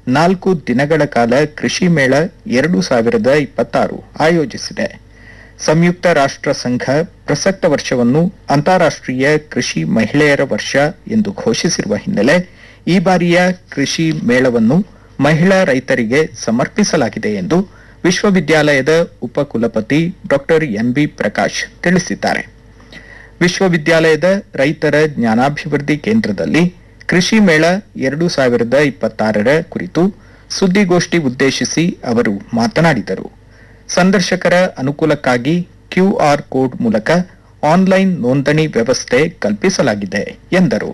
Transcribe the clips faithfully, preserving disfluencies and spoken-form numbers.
ನಾಲ್ಕು ದಿನಗಳ ಕಾಲ ಕೃಷಿ ಮೇಳ ಎರಡು ಸಾವಿರದ ಇಪ್ಪತ್ತಾರು ಆಯೋಜಿಸಿದೆ. ಸಂಯುಕ್ತ ರಾಷ್ಟ್ರ ಸಂಘ ಪ್ರಸಕ್ತ ವರ್ಷವನ್ನು ಅಂತಾರಾಷ್ಟ್ರೀಯ ಕೃಷಿ ಮಹಿಳೆಯರ ವರ್ಷ ಎಂದು ಘೋಷಿಸಿರುವ ಹಿನ್ನೆಲೆ ಈ ಬಾರಿಯ ಕೃಷಿ ಮೇಳವನ್ನು ಮಹಿಳಾ ರೈತರಿಗೆ ಸಮರ್ಪಿಸಲಾಗಿದೆ ಎಂದು ವಿಶ್ವವಿದ್ಯಾಲಯದ ಉಪಕುಲಪತಿ ಡಾಕ್ಟರ್ ಎಂಬಿ ಪ್ರಕಾಶ್ ತಿಳಿಸಿದ್ದಾರೆ. ವಿಶ್ವವಿದ್ಯಾಲಯದ ರೈತರ ಜ್ಞಾನಾಭಿವೃದ್ಧಿ ಕೇಂದ್ರದಲ್ಲಿ ಕೃಷಿ ಮೇಳ ಎರಡು ಸಾವಿರದ ಇಪ್ಪತ್ತಾರರ ಕುರಿತು ಸುದ್ದಿಗೋಷ್ಠಿ ಉದ್ದೇಶಿಸಿ ಅವರು ಮಾತನಾಡಿದರು. ಸಂದರ್ಶಕರ ಅನುಕೂಲಕ್ಕಾಗಿ ಕ್ಯೂಆರ್ ಕೋಡ್ ಮೂಲಕ ಆನ್ಲೈನ್ ನೋಂದಣಿ ವ್ಯವಸ್ಥೆ ಕಲ್ಪಿಸಲಾಗಿದೆ ಎಂದರು.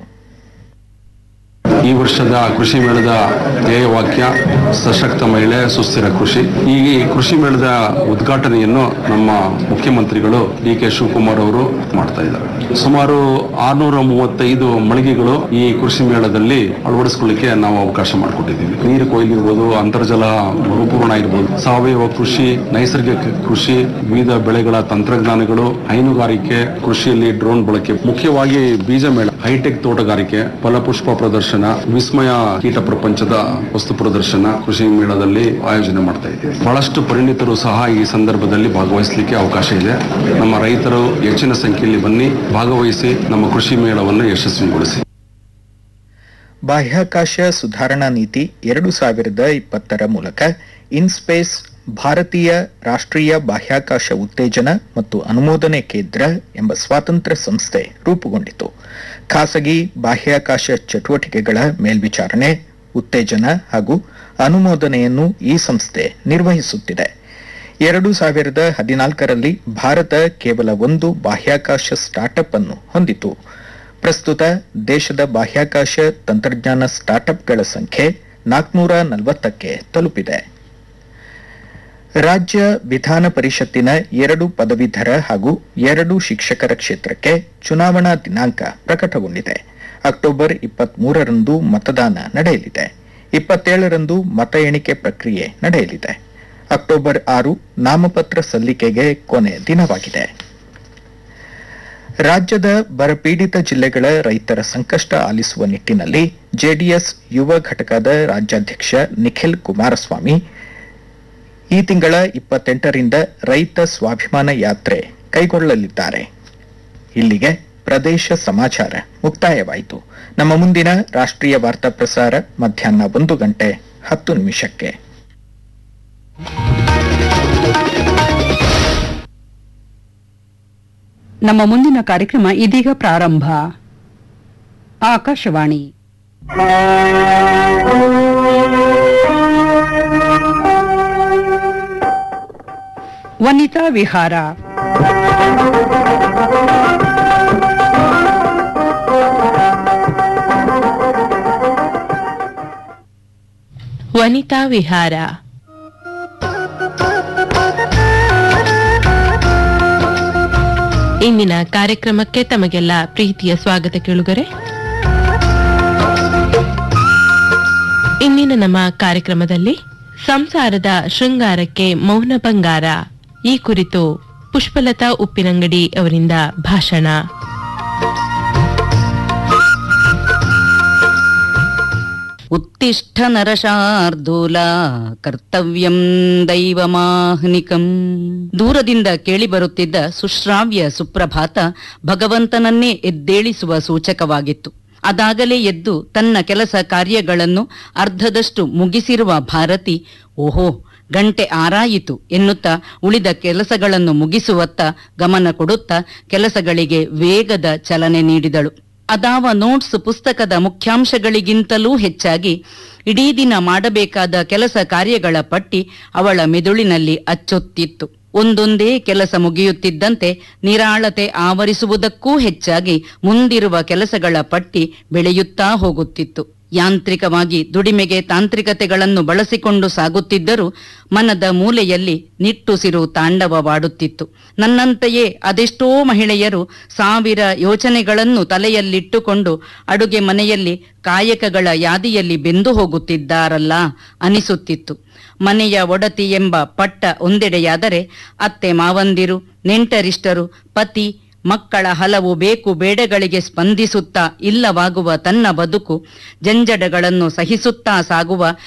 ಈ ವರ್ಷದ ಕೃಷಿ ಮೇಳದ ಧ್ಯೇಯವಾಕ್ಯ ಸಶಕ್ತ ಮಹಿಳೆ ಸುಸ್ಥಿರ ಕೃಷಿ. ಈ ಕೃಷಿ ಮೇಳದ ಉದ್ಘಾಟನೆಯನ್ನು ನಮ್ಮ ಮುಖ್ಯಮಂತ್ರಿಗಳು ಡಿ ಕೆ ಶಿವಕುಮಾರ್ ಅವರು ಮಾಡ್ತಾ ಇದ್ದಾರೆ. ಸುಮಾರು ಆರ್ನೂರ ಮೂವತ್ತೈದು ಮಳಿಗೆಗಳು ಈ ಕೃಷಿ ಮೇಳದಲ್ಲಿ ಅಳವಡಿಸಿಕೊಳ್ಳಿಕ್ಕೆ ನಾವು ಅವಕಾಶ ಮಾಡಿಕೊಟ್ಟಿದ್ದೀವಿ. ನೀರು ಕೊಯ್ಲು ಇರ್ಬೋದು, ಅಂತರ್ಜಲ ಮರುಪೂರ್ಣ ಇರ್ಬೋದು, ಸಾವಯವ ಕೃಷಿ, ನೈಸರ್ಗಿಕ ಕೃಷಿ, ವಿವಿಧ ಬೆಳೆಗಳ ತಂತ್ರಜ್ಞಾನಗಳು, ಹೈನುಗಾರಿಕೆ, ಕೃಷಿಯಲ್ಲಿ ಡ್ರೋನ್ ಬಳಕೆ, ಮುಖ್ಯವಾಗಿ ಬೀಜ ಮೇಳ, ಹೈಟೆಕ್ ತೋಟಗಾರಿಕೆ, ಫಲಪುಷ್ಪ ಪ್ರದರ್ಶನ, ವಿಸ್ಮಯ ಕೀಟ ಪ್ರಪಂಚದ ವಸ್ತು ಪ್ರದರ್ಶನ ಕೃಷಿ ಮೇಳದಲ್ಲಿ ಆಯೋಜನೆ ಮಾಡ್ತಾ ಇದ್ದೇವೆ. ಬಹಳಷ್ಟು ಪರಿಣಿತರು ಸಹ ಈ ಸಂದರ್ಭದಲ್ಲಿ ಭಾಗವಹಿಸಲಿಕ್ಕೆ ಅವಕಾಶ ಇದೆ. ನಮ್ಮ ರೈತರು ಹೆಚ್ಚಿನ ಸಂಖ್ಯೆಯಲ್ಲಿ ಬನ್ನಿ, ಭಾಗವಹಿಸಿ ನಮ್ಮ ಕೃಷಿ ಮೇಳವನ್ನು ಯಶಸ್ವಿಗೊಳಿಸಿ. ಬಾಹ್ಯಾಕಾಶ ಸುಧಾರಣಾ ನೀತಿ ಎರಡು ಸಾವಿರದ ಇಪ್ಪತ್ತರ ಮೂಲಕ ಇನ್ಸ್ಪೇಸ್ ಭಾರತೀಯ ರಾಷ್ಟ್ರೀಯ ಬಾಹ್ಯಾಕಾಶ ಉತ್ತೇಜನ ಮತ್ತು ಅನುಮೋದನೆ ಕೇಂದ್ರ ಎಂಬ ಸ್ವಾತಂತ್ರ್ಯ ಸಂಸ್ಥೆ ರೂಪುಗೊಂಡಿತು. ಖಾಸಗಿ ಬಾಹ್ಯಾಕಾಶ ಚಟುವಟಿಕೆಗಳ ಮೇಲ್ವಿಚಾರಣೆ, ಉತ್ತೇಜನ ಹಾಗೂ ಅನುಮೋದನೆಯನ್ನು ಈ ಸಂಸ್ಥೆ ನಿರ್ವಹಿಸುತ್ತಿದೆ. ಎರಡು ಸಾವಿರದ ಹದಿನಾಲ್ಕರಲ್ಲಿ ಭಾರತ ಕೇವಲ ಒಂದು ಬಾಹ್ಯಾಕಾಶ ಸ್ಟಾರ್ಟ್ಅಪ್ ಅನ್ನು ಹೊಂದಿತು. ಪ್ರಸ್ತುತ ದೇಶದ ಬಾಹ್ಯಾಕಾಶ ತಂತ್ರಜ್ಞಾನ ಸ್ಟಾರ್ಟ್ಅಪ್ಗಳ ಸಂಖ್ಯೆ ನಾಲ್ಕುನೂರ ನಲವತ್ತಕ್ಕೆ ತಲುಪಿದೆ. ರಾಜ್ಯ ವಿಧಾನ ಪರಿಷತ್ತಿನ ಎರಡು ಪದವೀಧರ ಹಾಗೂ ಎರಡು ಶಿಕ್ಷಕರ ಕ್ಷೇತ್ರಕ್ಕೆ ಚುನಾವಣಾ ದಿನಾಂಕ ಪ್ರಕಟಗೊಂಡಿದೆ. ಅಕ್ಟೋಬರ್ ಇಪ್ಪತ್ಮೂರರಂದು ಮತದಾನ ನಡೆಯಲಿದೆ. ಇಪ್ಪತ್ತೇಳರಂದು ಮತ ಎಣಿಕೆ ಪ್ರಕ್ರಿಯೆ ನಡೆಯಲಿದೆ. ಅಕ್ಟೋಬರ್ ಆರು ನಾಮಪತ್ರ ಸಲ್ಲಿಕೆಗೆ ಕೊನೆ ದಿನವಾಗಿದೆ. ರಾಜ್ಯದ ಬರಪೀಡಿತ ಜಿಲ್ಲೆಗಳ ರೈತರ ಸಂಕಷ್ಟ ಆಲಿಸುವ ನಿಟ್ಟಿನಲ್ಲಿ ಜೆಡಿಎಸ್ ಯುವ ಘಟಕದ ರಾಜ್ಯಾಧ್ಯಕ್ಷ ನಿಖಿಲ್ ಕುಮಾರಸ್ವಾಮಿ ಈ ತಿಂಗಳ ಇಪ್ಪತ್ತೆಂಟರಿಂದ ರೈತ ಸ್ವಾಭಿಮಾನ ಯಾತ್ರೆ ಕೈಗೊಳ್ಳಲಿದ್ದಾರೆ. ಇಲ್ಲಿಗೆ ಪ್ರದೇಶ ಸಮಾಚಾರ ಮುಕ್ತಾಯವಾಯಿತು. ನಮ್ಮ ಮುಂದಿನ ರಾಷ್ಟ್ರೀಯ ವಾರ್ತಾ ಪ್ರಸಾರ ಮಧ್ಯಾಹ್ನ ಒಂದು ಗಂಟೆ ಹತ್ತು ನಿಮಿಷಕ್ಕೆ. ನಮ್ಮ ಮುಂದಿನ ಕಾರ್ಯಕ್ರಮ ಇದೀಗ ಪ್ರಾರಂಭ. ಆಕಾಶವಾಣಿ ವನಿತಾ ವಿಹಾರ. ವನಿತಾ ವಿಹಾರ ಇಂದಿನ ಕಾರ್ಯಕ್ರಮಕ್ಕೆ ತಮಗೆಲ್ಲ ಪ್ರೀತಿಯ ಸ್ವಾಗತ ಕೇಳುಗರೆ. ಇಂದಿನ ನಮ್ಮ ಕಾರ್ಯಕ್ರಮದಲ್ಲಿ ಸಂಸಾರದ ಶೃಂಗಾರಕ್ಕೆ ಮೌನ ಬಂಗಾರ ಈ ಕುರಿತು ಪುಷ್ಪಲತಾ ಉಪ್ಪಿನಂಗಡಿ ಅವರಿಂದ ಭಾಷಣ. ಉತ್ತಿಷ್ಠ ನರಶಾರ್ದೂಲ ಕರ್ತವ್ಯಂ ದೈವಮಾಹ್ನಿಕಂ. ದೂರದಿಂದ ಕೇಳಿಬರುತ್ತಿದ್ದ ಸುಶ್ರಾವ್ಯ ಸುಪ್ರಭಾತ ಭಗವಂತನನ್ನೇ ಎದ್ದೇಳಿಸುವ ಸೂಚಕವಾಗಿತ್ತು. ಅದಾಗಲೇ ಎದ್ದು ತನ್ನ ಕೆಲಸ ಕಾರ್ಯಗಳನ್ನು ಅರ್ಧದಷ್ಟು ಮುಗಿಸಿರುವ ಭಾರತಿ ಓಹೋ ಗಂಟೆ ಆರಾಯಿತು ಎನ್ನುತ್ತಾ ಉಳಿದ ಕೆಲಸಗಳನ್ನು ಮುಗಿಸುವತ್ತ ಗಮನ ಕೊಡುತ್ತಾ ಕೆಲಸಗಳಿಗೆ ವೇಗದ ಚಲನೆ ನೀಡಿದಳು. ಅದಾವ ನೋಟ್ಸ್ ಪುಸ್ತಕದ ಮುಖ್ಯಾಂಶಗಳಿಗಿಂತಲೂ ಹೆಚ್ಚಾಗಿ ಇಡೀ ದಿನ ಮಾಡಬೇಕಾದ ಕೆಲಸ ಕಾರ್ಯಗಳ ಪಟ್ಟಿ ಅವಳ ಮೆದುಳಿನಲ್ಲಿ ಅಚ್ಚೊತ್ತಿತ್ತು. ಒಂದೊಂದೇ ಕೆಲಸ ಮುಗಿಯುತ್ತಿದ್ದಂತೆ ನಿರಾಳತೆ ಆವರಿಸುವುದಕ್ಕೂ ಹೆಚ್ಚಾಗಿ ಮುಂದಿರುವ ಕೆಲಸಗಳ ಪಟ್ಟಿ ಬೆಳೆಯುತ್ತಾ ಹೋಗುತ್ತಿತ್ತು. ಯಾಂತ್ರಿಕವಾಗಿ ದುಡಿಮೆಗೆ ತಾಂತ್ರಿಕತೆಗಳನ್ನು ಬಳಸಿಕೊಂಡು ಸಾಗುತ್ತಿದ್ದರೂ ಮನದ ಮೂಲೆಯಲ್ಲಿ ನಿಟ್ಟುಸಿರು ತಾಂಡವವಾಡುತ್ತಿತ್ತು. ನನ್ನಂತೆಯೇ ಅದೆಷ್ಟೋ ಮಹಿಳೆಯರು ಸಾವಿರ ಯೋಚನೆಗಳನ್ನು ತಲೆಯಲ್ಲಿಟ್ಟುಕೊಂಡು ಅಡುಗೆ ಮನೆಯಲ್ಲಿ ಕಾಯಕಗಳ ಯಾದಿಯಲ್ಲಿ ಬೆಂದು ಹೋಗುತ್ತಿದ್ದಾರಲ್ಲ ಅನಿಸುತ್ತಿತ್ತು. ಮನೆಯ ಒಡತಿ ಎಂಬ ಪಟ್ಟ ಒಂದೆಡೆಯಾದರೆ ಅತ್ತೆ ಮಾವಂದಿರು, ನೆಂಟರಿಷ್ಟರು, ಪತಿ, ಮಕ್ಕಳ ಹಲವು ಬೇಕು ಬೇಡಗಳಿಗೆ ಸ್ಪಂದಿಸುತ್ತಾ ಇಲ್ಲವಾಗುವ ತನ್ನ ಬದುಕು ಜಂಜಡಗಳನ್ನು ಸಹಿಸುತ್ತಾ ಸಾಗುವ